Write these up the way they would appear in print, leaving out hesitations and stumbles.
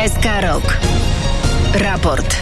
SK Rok. Raport.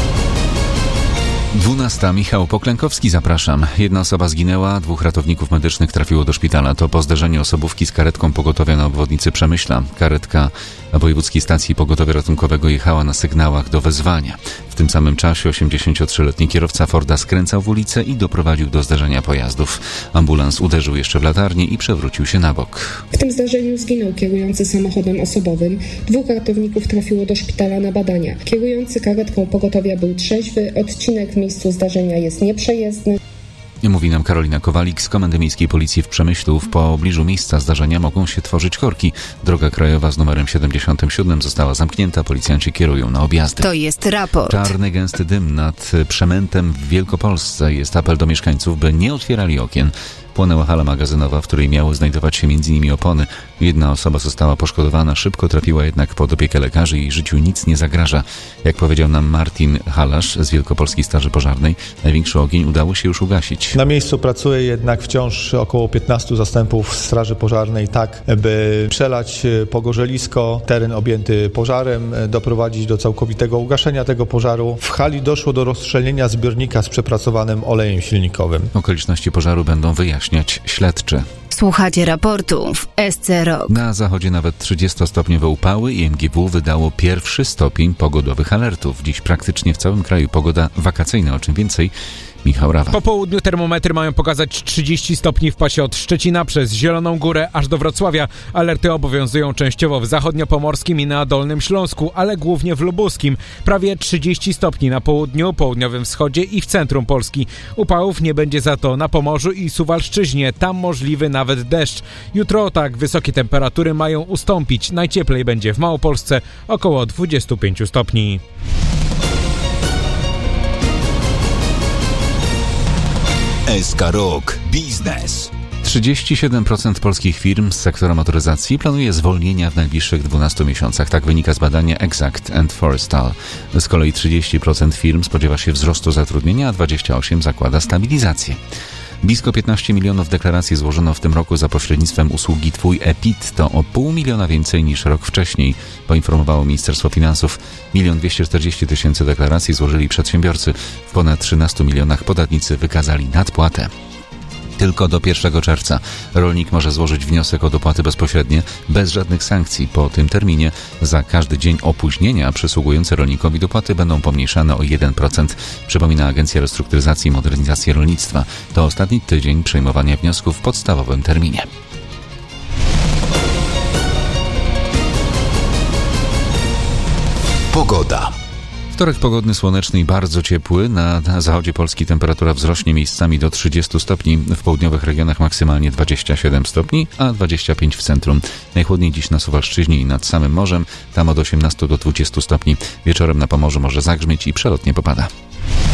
12. Michał Poklękowski, zapraszam. Jedna osoba zginęła, 2 ratowników medycznych trafiło do szpitala. To po zderzeniu osobówki z karetką pogotowia na obwodnicy Przemyśla. Karetka Wojewódzkiej Stacji Pogotowia Ratunkowego jechała na sygnałach do wezwania. W tym samym czasie 83-letni kierowca Forda skręcał w ulicę i doprowadził do zderzenia pojazdów. Ambulans uderzył jeszcze w latarnię i przewrócił się na bok. W tym zdarzeniu zginął kierujący samochodem osobowym. 2 ratowników trafiło do szpitala na badania. Kierujący karetką pogotowia był trzeźwy. Odcinek w miejscu zdarzenia jest nieprzejezdny. Mówi nam Karolina Kowalik z Komendy Miejskiej Policji w Przemyślu. W pobliżu miejsca zdarzenia mogą się tworzyć korki. Droga krajowa z numerem 77 została zamknięta. Policjanci kierują na objazdy. To jest raport. Czarny, gęsty dym nad Przemętem w Wielkopolsce. Jest apel do mieszkańców, by nie otwierali okien. Płonęła hala magazynowa, w której miały znajdować się m.in. opony. Jedna osoba została poszkodowana, szybko trafiła jednak pod opiekę lekarzy i jej życiu nic nie zagraża. Jak powiedział nam Martin Halasz z Wielkopolskiej Straży Pożarnej, największy ogień udało się już ugasić. Na miejscu pracuje jednak wciąż około 15 zastępów Straży Pożarnej, tak by przelać pogorzelisko, teren objęty pożarem, doprowadzić do całkowitego ugaszenia tego pożaru. W hali doszło do rozstrzelnienia zbiornika z przepracowanym olejem silnikowym. Okoliczności pożaru będą wyjaśniać śledczy. Słuchacie raportu w SC Rok. Na zachodzie nawet 30-stopniowe upały i MGW wydało pierwszy stopień pogodowych alertów. Dziś praktycznie w całym kraju pogoda wakacyjna, o czym więcej Michał Rawa. Po południu termometry mają pokazać 30 stopni w pasie od Szczecina przez Zieloną Górę aż do Wrocławia. Alerty obowiązują częściowo w zachodniopomorskim i na Dolnym Śląsku, ale głównie w lubuskim. Prawie 30 stopni na południu, południowym wschodzie i w centrum Polski. Upałów nie będzie za to na Pomorzu i Suwalszczyźnie. Tam możliwy nawet deszcz. Jutro tak wysokie temperatury mają ustąpić. Najcieplej będzie w Małopolsce, około 25 stopni. SK Rok Biznes. 37% polskich firm z sektora motoryzacji planuje zwolnienia w najbliższych 12 miesiącach. Tak wynika z badania Exact and Forrestal. Z kolei 30% firm spodziewa się wzrostu zatrudnienia, a 28% zakłada stabilizację. Blisko 15 milionów deklaracji złożono w tym roku za pośrednictwem usługi Twój e-PIT. To o 500 000 więcej niż rok wcześniej, poinformowało Ministerstwo Finansów. 1 240 000 deklaracji złożyli przedsiębiorcy. W ponad 13 milionach podatnicy wykazali nadpłatę. Tylko do 1 czerwca rolnik może złożyć wniosek o dopłaty bezpośrednie bez żadnych sankcji. Po tym terminie za każdy dzień opóźnienia przysługujące rolnikowi dopłaty będą pomniejszane o 1%, przypomina Agencja Restrukturyzacji i Modernizacji Rolnictwa. To ostatni tydzień przyjmowania wniosków w podstawowym terminie. Pogoda. Wtorek pogodny, słoneczny i bardzo ciepły. Na zachodzie Polski temperatura wzrośnie miejscami do 30 stopni. W południowych regionach maksymalnie 27 stopni, a 25 w centrum. Najchłodniej dziś na Suwalszczyźnie i nad samym morzem. Tam od 18 do 20 stopni. Wieczorem na Pomorzu może zagrzmieć i przelotnie popada.